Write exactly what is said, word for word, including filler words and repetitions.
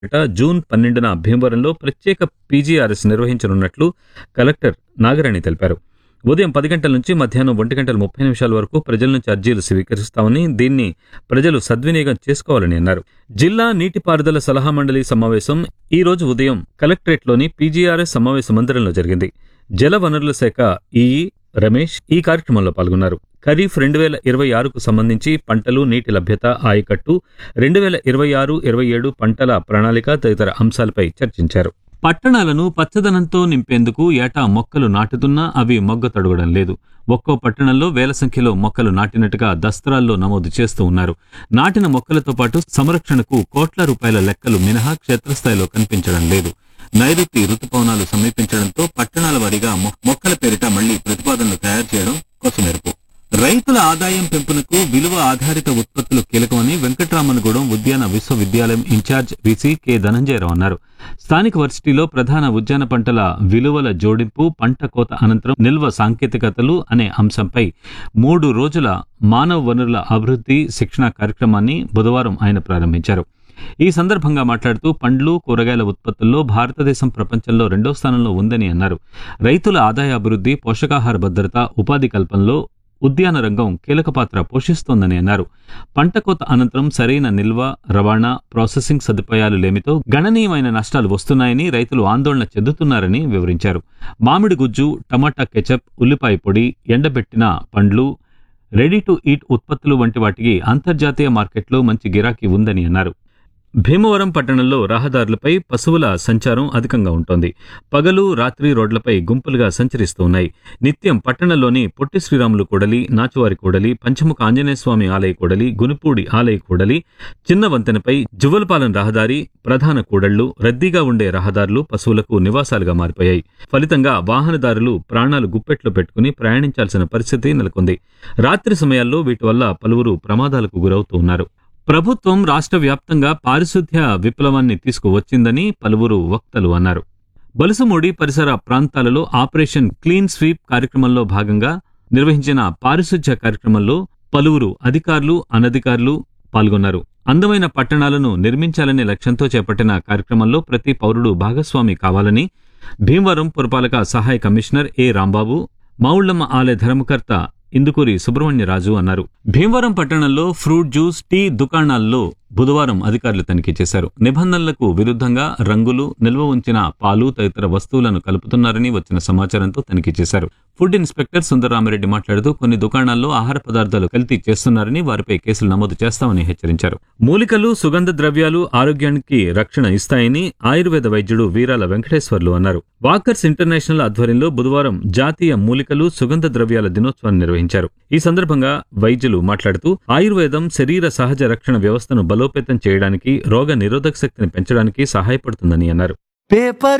June పన్నెండున భీమవరంలో ప్రత్యేక పీజీఆర్ఎస్ నిర్వహించనున్నట్లు కలెక్టర్ నాగరాణి తెలిపారు. ఉదయం పది గంటల నుంచి మధ్యాహ్నం ఒంటి గంటల ముప్పై నిమిషాల వరకు ప్రజల నుంచి అర్జీలు స్వీకరిస్తామని, దీన్ని ప్రజలు సద్వినియోగం చేసుకోవాలని అన్నారు. జిల్లా నీటిపారుదల సలహా మండలి సమావేశం ఈ రోజు ఉదయం కలెక్టరేట్లోని పీజీఆర్ఎస్ సమావేశ మందిరంలో జరిగింది. జల వనరుల శాఖ ఈఈ రమేష్ ఈ కార్యక్రమంలో పాల్గొన్నారు. ఖరీఫ్ రెండు వేల ఇరవై ఆరుకు సంబంధించి పంటలు, నీటి లభ్యత, ఆయకట్టు, రెండు వేల ఇరవై ఆరు ఇరవై ఏడు పంటల ప్రణాళిక తదితర అంశాలపై చర్చించారు. పట్టణాలను పచ్చదనంతో నింపేందుకు ఏటా మొక్కలు నాటుతున్నా అవి మొగ్గ తొడగడం లేదు. ఒక్కో పట్టణంలో వేల సంఖ్యలో మొక్కలు నాటినట్టుగా దస్త్రాల్లో నమోదు చేస్తూ ఉన్నారు. నాటిన మొక్కలతో పాటు సంరక్షణకు కోట్ల రూపాయల లెక్కలు మినహా క్షేత్రస్థాయిలో కనిపించడం లేదు. నైరుతి రుతుపవనాలు సమీపించడంతో పట్టణాల వారీగా మొక్కల పేరిట మళ్లీ ప్రతిపాదనలు తయారు చేయడం కొసమెరుపు. రైతుల ఆదాయం పెంపునకు విలువ ఆధారిత ఉత్పత్తులు కీలకమని వెంకటరామన్గూడెం ఉద్యాన విశ్వవిద్యాలయం ఇన్ఛార్జ్ వీసీ కె ధనంజయరావు అన్నారు. స్థానిక వర్సిటీలో ప్రధాన ఉద్యాన పంటల విలువల జోడింపు, పంట కోత అనంతరం నిల్వ సాంకేతికతలు అనే అంశంపై మూడు రోజుల మానవ వనరుల అభివృద్ధి శిక్షణా కార్యక్రమాన్ని బుధవారం ఆయన ప్రారంభించారు. ఈ సందర్భంగా మాట్లాడుతూ పండ్లు, కూరగాయల ఉత్పత్తుల్లో భారతదేశం ప్రపంచంలో రెండో స్థానంలో ఉందని అన్నారు. రైతుల ఆదాయ అభివృద్ధి, పోషకాహార భద్రత, ఉపాధి కల్పనలో ఉద్యాన రంగం కీలక పాత్ర పోషిస్తోందని అన్నారు. పంట కోత అనంతరం సరైన నిల్వ, రవాణా, ప్రాసెసింగ్ సదుపాయాలు లేమితో గణనీయమైన నష్టాలు వస్తున్నాయని, రైతులు ఆందోళన చెందుతున్నారని వివరించారు. మామిడి గుజ్జు, టమాటా కెచప్, ఉల్లిపాయ పొడి, ఎండబెట్టిన పండ్లు, రెడీ టు ఈట్ ఉత్పత్తులు వంటి వాటికి అంతర్జాతీయ మార్కెట్లో మంచి గిరాకీ ఉందని అన్నారు. భీమవరం పట్టణంలో రహదారులపై పశువుల సంచారం అధికంగా ఉంటోంది. పగలు, రాత్రి రోడ్లపై గుంపులుగా సంచరిస్తూ ఉన్నాయి. నిత్యం పట్టణంలోని పొట్టి శ్రీరాములు కూడలి, నాచువారి కూడలి, పంచముఖ ఆంజనేయస్వామి ఆలయ కూడలి, గునిపూడి ఆలయ కూడలి, చిన్న వంతెనపై జువ్వలపాలెం రహదారి, ప్రధాన కూడళ్లు, రద్దీగా ఉండే రహదారులు పశువులకు నివాసాలుగా మారిపోయాయి. ఫలితంగా వాహనదారులు ప్రాణాలు గుప్పెట్లో పెట్టుకుని ప్రయాణించాల్సిన పరిస్థితి నెలకొంది. రాత్రి సమయాల్లో వీటి వల్ల పలువురు ప్రమాదాలకు గురవుతూ ఉన్నారు. ప్రభుత్వం రాష్ట్ర వ్యాప్తంగా పారిశుద్ధ్య విప్లవాన్ని తీసుకువచ్చిందని పలువురు వక్తలు అన్నారు. బలుసుమూడి పరిసర ప్రాంతాలలో ఆపరేషన్ క్లీన్ స్వీప్ కార్యక్రమంలో భాగంగా నిర్వహించిన పారిశుద్ధ్య కార్యక్రమంలో పలువురు అధికారులు, అనధికారులు పాల్గొన్నారు. అందమైన పట్టణాలను నిర్మించాలనే లక్ష్యంతో చేపట్టిన కార్యక్రమంలో ప్రతి పౌరుడు భాగస్వామి కావాలని భీమవరం పురపాలక సహాయ కమిషనర్ ఏ రాంబాబు, మావుళ్లమ్మ ఆలయ ధర్మకర్త ఇందుకూరి సుబ్రహ్మణ్యరాజు అన్నారు. భీమవరం పట్టణంలో ఫ్రూట్ జ్యూస్, టీ దుకాణాల్లో బుధవారం అధికారులు తనిఖీ చేశారు. నిబంధనలకు విరుద్ధంగా రంగులు, నిల్వ ఉంచిన పాలు తదితర వస్తువులను కలుపుతున్నారని వచ్చిన సమాచారంతో తనిఖీ చేశారు. ఫుడ్ ఇన్స్పెక్టర్ సుందరరామిరెడ్డి మాట్లాడుతూ కొన్ని దుకాణాల్లో ఆహార పదార్థాలు కల్తీ చేస్తున్నారని, వారిపై కేసులు నమోదు చేస్తామని హెచ్చరించారు. మూలికలు, సుగంధ ద్రవ్యాలు ఆరోగ్యానికి రక్షణ ఇస్తాయని ఆయుర్వేద వైద్యుడు వీరాల వెంకటేశ్వర్లు అన్నారు. వాకర్స్ ఇంటర్నేషనల్ ఆధ్వర్యంలో బుధవారం జాతీయ మూలికలు, సుగంధ ద్రవ్యాల దినోత్సవాన్ని నిర్వహించారు. ఈ సందర్భంగా వైద్యులు మాట్లాడుతూ ఆయుర్వేదం శరీర సహజ రక్షణ వ్యవస్థను బలోపేతం చేయడానికి, రోగ నిరోధక శక్తిని పెంచడానికి సహాయపడుతుందని అన్నారు. పేపర్